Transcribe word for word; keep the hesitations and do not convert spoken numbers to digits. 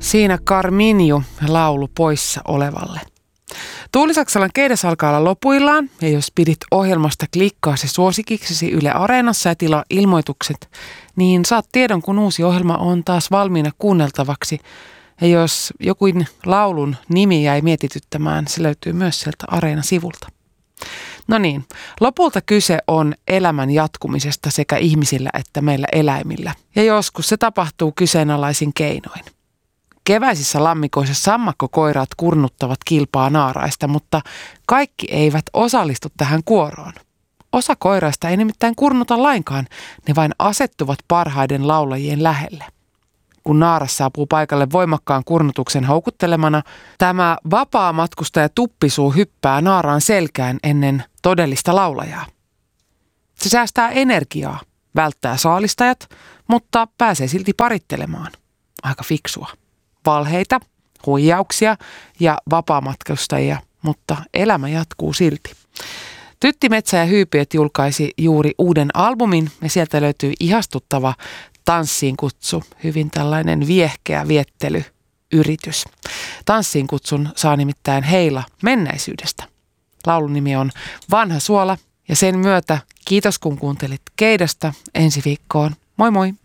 Siinä Carminju laulu poissa olevalle. Tuuli Saksalan Keidas alkaa olla lopuillaan, ja jos pidit ohjelmasta klikkaa se suosikiksesi Yle Areenassa ja tilaa ilmoitukset, niin saat tiedon, kun uusi ohjelma on taas valmiina kuunneltavaksi. Ja jos jokin laulun nimi jäi mietityttämään, se löytyy myös sieltä Areena-sivulta. No niin, lopulta kyse on elämän jatkumisesta sekä ihmisillä että meillä eläimillä. Ja joskus se tapahtuu kyseenalaisin keinoin. Keväisissä lammikoissa sammakkokoiraat kurnuttavat kilpaa naaraista, mutta kaikki eivät osallistu tähän kuoroon. Osa koiraista ei nimittäin kurnuta lainkaan, ne vain asettuvat parhaiden laulajien lähelle. Kun naaras saapuu paikalle voimakkaan kurnutuksen houkuttelemana, tämä vapaa matkustaja tuppisuu hyppää naaraan selkään ennen todellista laulajaa. Se säästää energiaa, välttää saalistajat, mutta pääsee silti parittelemaan. Aika fiksua. Valheita, huijauksia ja vapaamatkustajia, mutta elämä jatkuu silti. Tytti Metsä ja Hyypiöt julkaisi juuri uuden albumin ja sieltä löytyy ihastuttava Tanssiin kutsu, hyvin tällainen viehkeä viettelyyritys. Tanssiin kutsun saa nimittäin Heila menneisyydestä. Laulun nimi on Vanha suola ja sen myötä kiitos kun kuuntelit Keidasta ensi viikkoon. Moi moi!